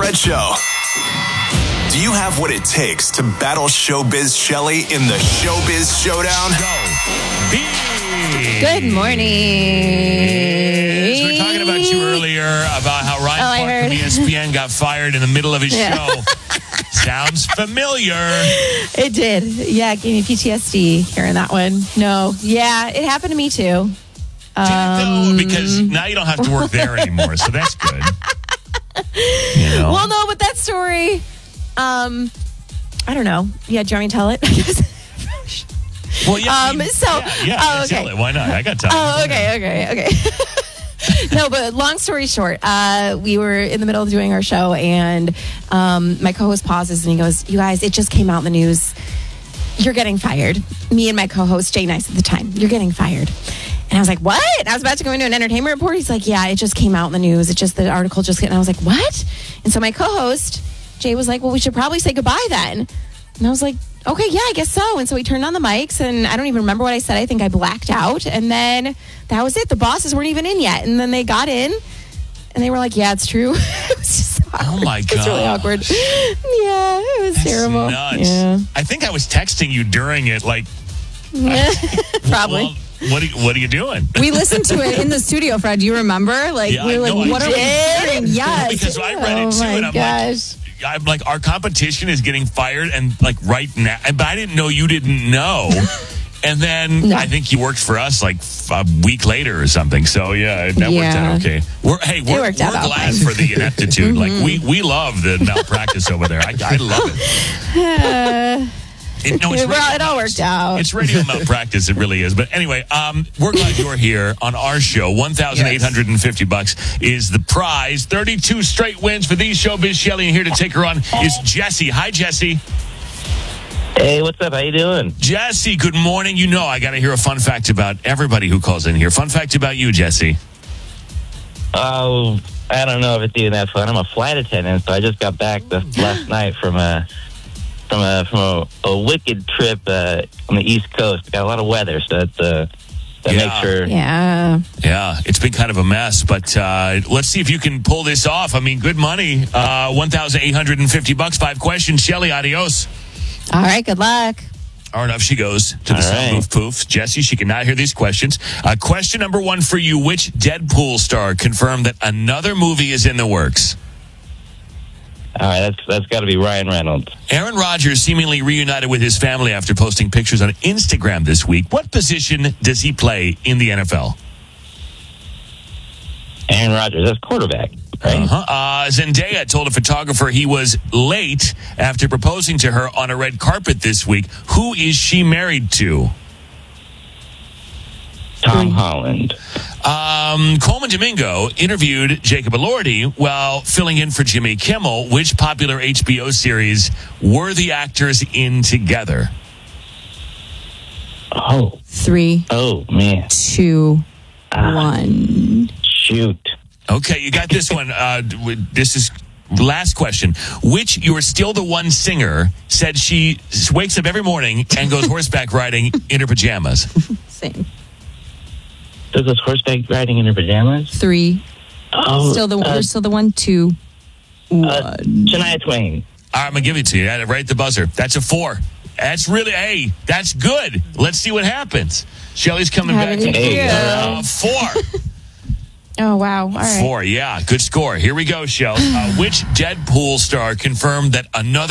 Fred Show. Do you have what it takes to battle Showbiz Shelley in the Showbiz Showdown? Good morning. We were talking about you earlier about how Ryan Clark from ESPN got fired in the middle of his show. Sounds familiar. It did. Yeah, it gave me PTSD hearing that one. No. Yeah, it happened to me too. Because now you don't have to work there anymore, so that's good. You know? Well, no, but that story, I don't know. Yeah, do you want me to tell it? Well, yeah. Okay. Tell it. Why not? I got time. Okay. No, but long story short, we were in the middle of doing our show, and my co-host pauses and he goes, "You guys, it just came out in the news. You're getting fired." Me and my co-host, Jay Nice at the time, "You're getting fired." And I was like, "What?" And I was about to go into an entertainment report. He's like, "Yeah, it just came out in the news. The article just came." And I was like, "What?" And so my co-host, Jay, was like, "Well, we should probably say goodbye then." And I was like, "Okay, yeah, I guess so." And so we turned on the mics, and I don't even remember what I said. I think I blacked out. And then that was it. The bosses weren't even in yet. And then they got in, and they were like, "Yeah, it's true." It was just so awkward. Oh, my God. It was really awkward. Yeah, it was terrible. Nuts. Yeah. I think I was texting you during it, like... Probably. Well, what are you doing? We listened to it in the studio, Fred. Do you remember? Like, Yeah, we were like, what are we hearing? Yes. Because I read it too, and I'm like, our competition is getting fired, and like right now, but I didn't know you didn't know. And then I think you worked for us like a week later or something. So that worked out okay. We're glad for the ineptitude. Like we love the malpractice over there. I love it. It all worked out. It's radio malpractice. It really is. But anyway, we're glad you're here on our show. $1,850 is the prize. 32 straight wins for these Showbiz Shelley. And here to take her on is Jesse. Hi, Jesse. Hey, what's up? How you doing? Jesse, good morning. You know I got to hear a fun fact about everybody who calls in here. Fun fact about you, Jesse. Oh, I don't know if it's even that fun. I'm a flight attendant, so I just got back last night from a wicked trip on the East Coast. Got a lot of weather, so that makes sure. Yeah, it's been kind of a mess, but let's see if you can pull this off. I mean, good money. $1,850. 5 questions. Shelley, adios. All right, good luck. All right, off she goes to the sound of poof. Jesse, she cannot hear these questions. Question number 1 for you. Which Deadpool star confirmed that another movie is in the works? All right, that's got to be Ryan Reynolds. Aaron Rodgers seemingly reunited with his family after posting pictures on Instagram this week. What position does he play in the NFL? Aaron Rodgers, that's quarterback, right? Zendaya told a photographer he was late after proposing to her on a red carpet this week. Who is she married to? Tom Holland. Coleman Domingo interviewed Jacob Elordi while filling in for Jimmy Kimmel. Which popular HBO series were the actors in together? 3. Oh, man. 2, 1. Shoot. Okay, you got this one. This is last question. Which You're Still the One singer said she wakes up every morning and goes horseback riding in her pajamas? Same. Does this horseback riding in her pajamas? 3. Oh, still the one. We're still the 1, 2, 1. Shania Twain. All right, I'm going to give it to you. Right at the buzzer. That's a 4. That's really, that's good. Let's see what happens. Shelley's coming back. 4. Oh, wow. All right. 4, yeah. Good score. Here we go, Shell. Which Deadpool star confirmed that another